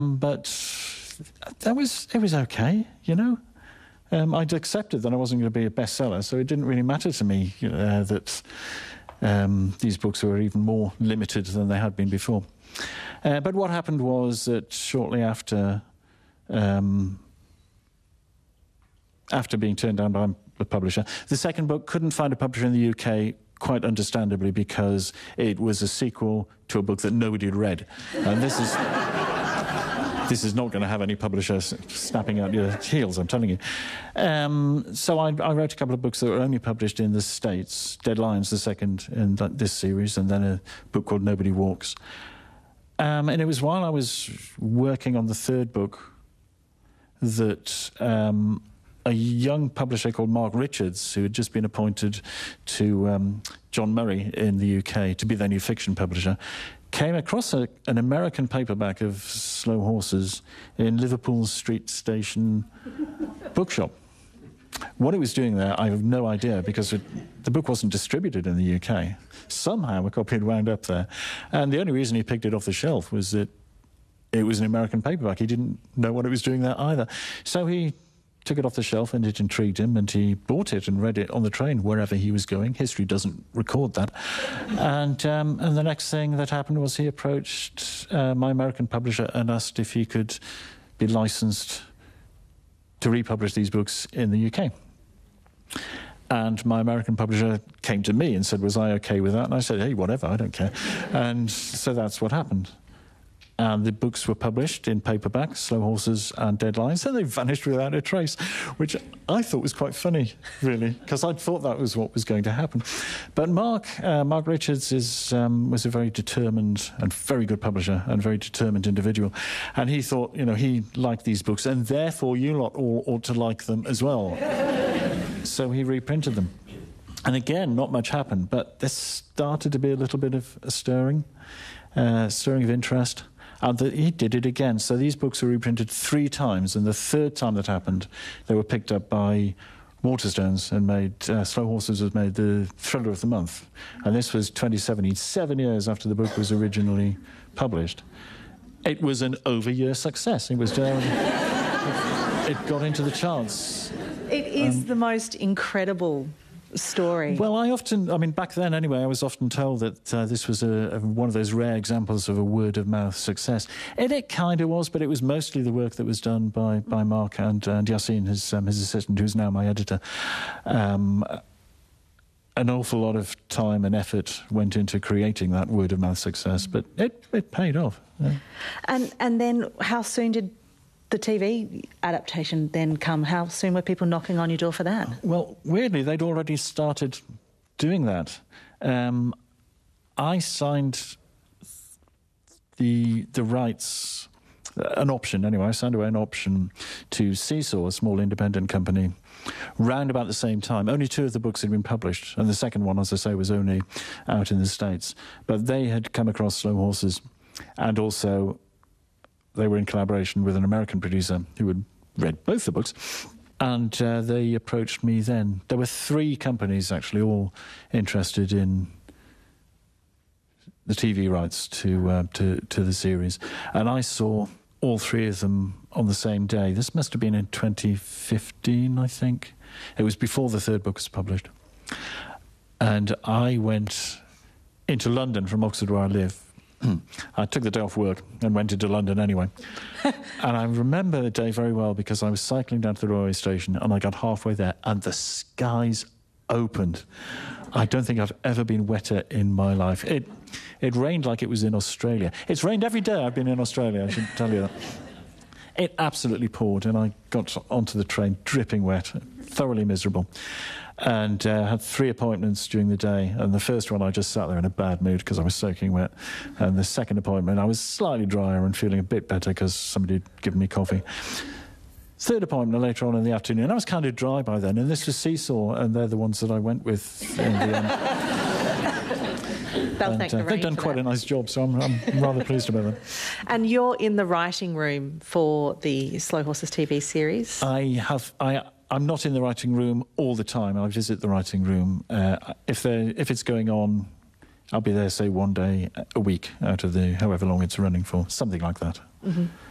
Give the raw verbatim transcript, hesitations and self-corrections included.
but that was it was okay, you know. Um, I'd accepted that I wasn't going to be a bestseller, so it didn't really matter to me uh, that um, these books were even more limited than they had been before. Uh, but what happened was that shortly after um, after being turned down by a publisher, the second book couldn't find a publisher in the U K, quite understandably, because it was a sequel to a book that nobody had read. And this is... This is not going to have any publisher snapping out your heels, I'm telling you. Um, so I, I wrote a couple of books that were only published in the States. Dead Lions, the second in th this series, and then a book called Nobody Walks. Um, and it was while I was working on the third book that um, a young publisher called Mark Richards, who had just been appointed to um, John Murray in the U K to be their new fiction publisher, came across a, an American paperback of Slow Horses in Liverpool Street Station bookshop. What it was doing there, I have no idea, because it, the book wasn't distributed in the U K. Somehow a copy had wound up there. And the only reason he picked it off the shelf was that it was an American paperback. He didn't know what it was doing there either. So he took it off the shelf, and it intrigued him, and he bought it and read it on the train wherever he was going. History doesn't record that. And, um, and the next thing that happened was he approached uh, my American publisher and asked if he could be licensed to republish these books in the U K. And my American publisher came to me and said, was I okay with that? And I said, hey, whatever, I don't care. And so that's what happened. And the books were published in paperback, Slow Horses and Dead Lions, and they vanished without a trace, which I thought was quite funny, really, because I'd thought that was what was going to happen. But Mark, uh, Mark Richards is, um, was a very determined and very good publisher and very determined individual. And he thought, you know, he liked these books, and therefore you lot all ought to like them as well. So he reprinted them. And again, not much happened, but there started to be a little bit of a stirring, uh, stirring of interest. And the, he did it again. So these books were reprinted three times, and the third time that happened, they were picked up by Waterstones and made, uh, Slow Horses was made the thriller of the month. And this was twenty seventeen, seven years after the book was originally published. It was an over-year success. It was, uh, it, it got into the charts. It is um, the most incredible story. Well, I often, I mean, back then anyway, I was often told that uh, this was a, a, one of those rare examples of a word-of-mouth success. And it kind of was, but it was mostly the work that was done by, by Mark and, and Yassine, his, um, his assistant, who's now my editor. Um, an awful lot of time and effort went into creating that word-of-mouth success, but it, it paid off. Yeah. And, and then how soon did the T V adaptation then come? How soon were people knocking on your door for that? Well, weirdly, they'd already started doing that. Um, I signed the the rights, an option anyway, I signed away an option to Seesaw, a small independent company, round about the same time. Only two of the books had been published, and the second one, as I say, was only out in the States. But they had come across Slow Horses, and also they were in collaboration with an American producer who had read both the books, and uh, they approached me then. There were three companies, actually, all interested in the T V rights to, uh, to, to the series, and I saw all three of them on the same day. This must have been in twenty fifteen, I think. It was before the third book was published. And I went into London from Oxford, where I live. I took the day off work and went into London anyway. And I remember the day very well because I was cycling down to the railway station and I got halfway there and the skies opened. I don't think I've ever been wetter in my life. It, it rained like it was in Australia. It's rained every day I've been in Australia, I should tell you that. It absolutely poured, and I got onto the train dripping wet, thoroughly miserable. And uh, had three appointments during the day, and the first one I just sat there in a bad mood because I was soaking wet, and the second appointment I was slightly drier and feeling a bit better because somebody had given me coffee. Third appointment later on in the afternoon, I was kind of dry by then, and this was Seesaw, and they're the ones that I went with in the end. They'll and, thank uh, the they've done quite that. a nice job, so I'm, I'm rather pleased about them. And you're in the writing room for the Slow Horses T V series? I have... I. I'm not in the writing room all the time. I visit the writing room. Uh, if, if it's going on, I'll be there, say, one day a week out of the however long it's running for, something like that. Mm-hmm.